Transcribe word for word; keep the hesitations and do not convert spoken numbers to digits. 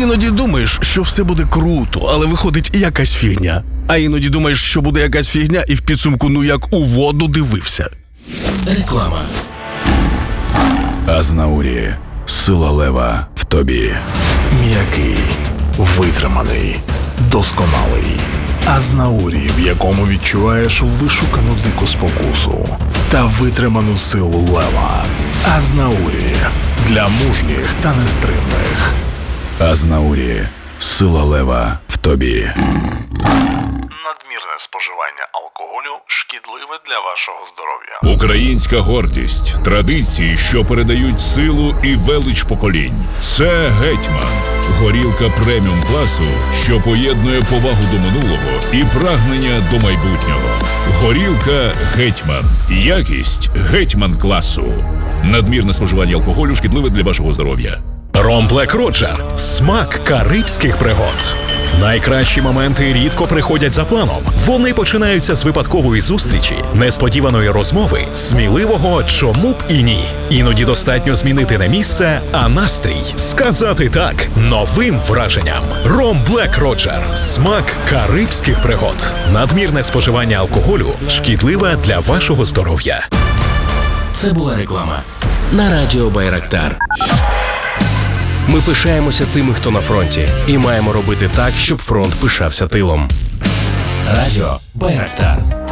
Іноді думаєш, що все буде круто, але виходить якась фігня. А іноді думаєш, що буде якась фігня, і в підсумку ну як у воду дивився. Реклама. Азнаурі. Сила лева в тобі. М'який, витриманий, досконалий. Азнаурі, в якому відчуваєш вишукану дику спокусу та витриману силу лева. Азнаурі для мужніх та нестримних. Азнаурі. Сила лева в тобі. Надмірне споживання алкоголю шкідливе для вашого здоров'я. Українська гордість, традиції, що передають силу і велич поколінь. Це «Гетьман». Горілка преміум класу, що поєднує повагу до минулого і прагнення до майбутнього. Горілка «Гетьман». Якість «Гетьман» класу. Надмірне споживання алкоголю шкідливе для вашого здоров'я. Ром Блек Роджер – смак карибських пригод. Найкращі моменти рідко приходять за планом. Вони починаються з випадкової зустрічі, несподіваної розмови, сміливого «чому б і ні». Іноді достатньо змінити не місце, а настрій. Сказати «так» новим враженням. Ром Блек Роджер – смак карибських пригод. Надмірне споживання алкоголю шкідливе для вашого здоров'я. Це була реклама на радіо Байрактар. Ми пишаємося тими, хто на фронті, і маємо робити так, щоб фронт пишався тилом. Радіо Байрактар.